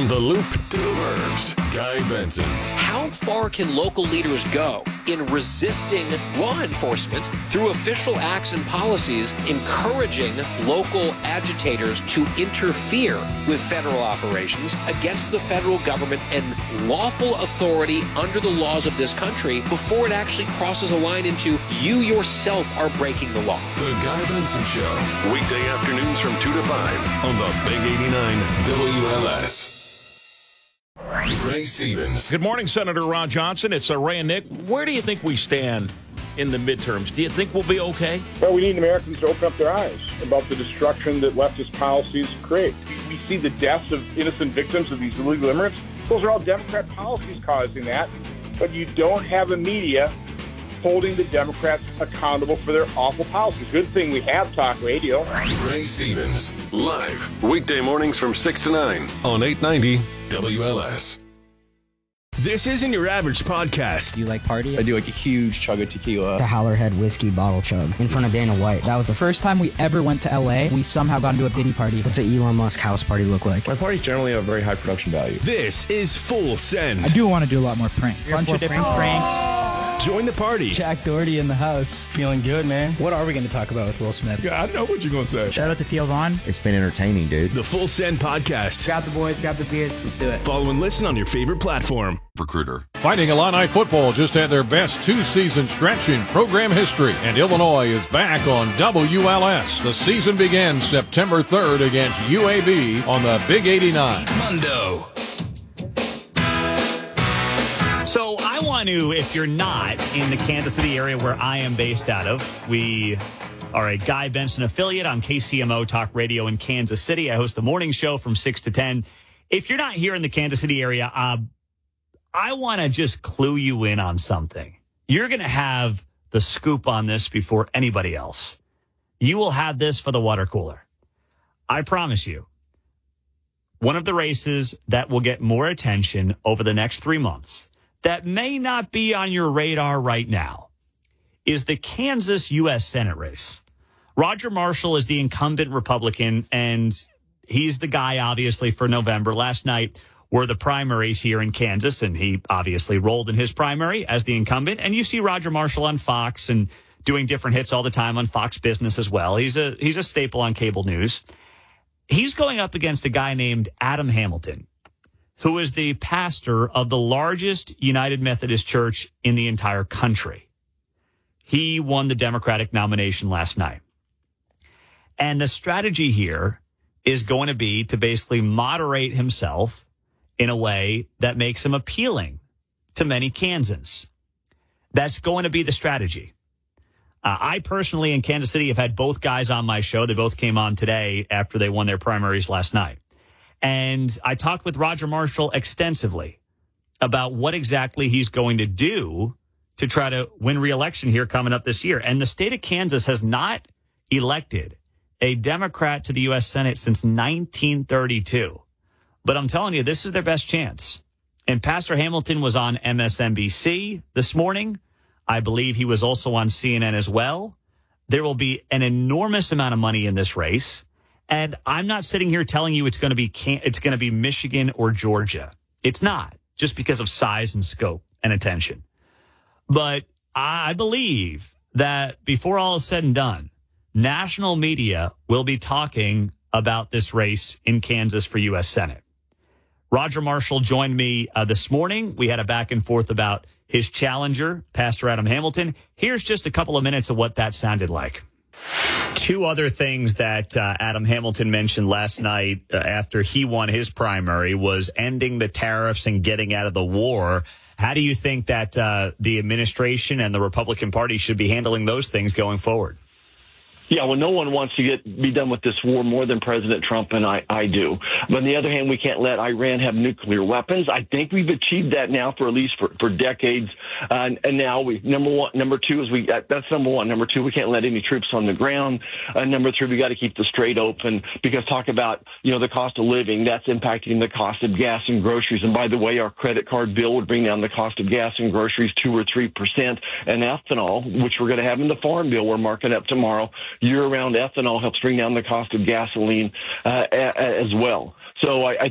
From the Loop to the Burbs, Guy Benson. How far can local leaders go in resisting law enforcement through official acts and policies, encouraging local agitators to interfere with federal operations against the federal government and lawful authority under the laws of this country before it actually crosses a line into you yourself are breaking the law? The Guy Benson Show. Weekday afternoons from 2 to 5 on the Big 89 WLS. Ray Stevens. Good morning, Senator Ron Johnson. It's Ray and Nick. Where do you think we stand in the midterms? Do you think we'll be okay? Well, we need Americans to open up their eyes about the destruction that leftist policies create. We see the deaths of innocent victims of these illegal immigrants. Those are all Democrat policies causing that. But you don't have a media holding the Democrats accountable for their awful policies. Good thing we have talk radio. Ray Stevens, live, weekday mornings from 6 to 9 on 890 WLS. This isn't your average podcast. Do you like party? I do like a huge chug of tequila. The Howlerhead whiskey bottle chug in front of Dana White. That was the first time we ever went to LA. We somehow got into a Diddy party. What's an Elon Musk house party look like? My parties generally have very high production value. This is Full Send. I do want to do a lot more pranks. Bunch of different pranks. Join the party. Jack Doherty in the house. Feeling good, man. What are we going to talk about with Will Smith? Yeah, I know what you're going to say. Shout out to Theo Vaughn. It's been entertaining, dude. The Full Send podcast. Grab the boys, grab the beers. Let's do it. Follow and listen on your favorite platform. Recruiter. Fighting Illini football just had their best two-season stretch in program history, and Illinois is back on WLS. The season begins September 3rd against UAB on the Big 89. Mundo. So I want to, if you're not in the Kansas City area where I am based out of, we are a Guy Benson affiliate on KCMO Talk Radio in Kansas City. I host the morning show from 6 to 10. If you're not here in the Kansas City area, I want to just clue you in on something. You're going to have the scoop on this before anybody else. You will have this for the water cooler. I promise you. One of the races that will get more attention over the next 3 months that may not be on your radar right now is the Kansas U.S. Senate race. Roger Marshall is the incumbent Republican, and he's the guy, obviously, for November. Last night were the primaries here in Kansas, and he obviously rolled in his primary as the incumbent. And you see Roger Marshall on Fox and doing different hits all the time on Fox Business as well. He's a staple on cable news. He's going up against a guy named Adam Hamilton, who is the pastor of the largest United Methodist Church in the entire country. He won the Democratic nomination last night. And the strategy here is going to be to basically moderate himself in a way that makes him appealing to many Kansans. That's going to be the strategy. I personally in Kansas City have had both guys on my show. They both came on today after they won their primaries last night. And I talked with Roger Marshall extensively about what exactly he's going to do to try to win re-election here coming up this year. And the state of Kansas has not elected a Democrat to the U.S. Senate since 1932. But I'm telling you, this is their best chance. And Pastor Hamilton was on MSNBC this morning. I believe he was also on CNN as well. There will be an enormous amount of money in this race. And I'm not sitting here telling you it's going to be Michigan or Georgia. It's not, just because of size and scope and attention. But I believe that before all is said and done, national media will be talking about this race in Kansas for U.S. Senate. Roger Marshall joined me this morning. We had a back and forth about his challenger, Pastor Adam Hamilton. Here's just a couple of minutes of what that sounded like. Two other things that Adam Hamilton mentioned last night after he won his primary was ending the tariffs and getting out of the war. How do you think that the administration and the Republican Party should be handling those things going forward? Yeah, well, no one wants to be done with this war more than President Trump, and I do. But on the other hand, we can't let Iran have nuclear weapons. I think we've achieved that now for at least for decades. And now number two is that's number one. Number two, we can't let any troops on the ground. Number three, we got to keep the strait open because talk about, the cost of living, that's impacting the cost of gas and groceries. And by the way, our credit card bill would bring down the cost of gas and groceries 2 or 3%. And ethanol, which we're going to have in the farm bill we're marking up tomorrow, year-round ethanol helps bring down the cost of gasoline as well. So I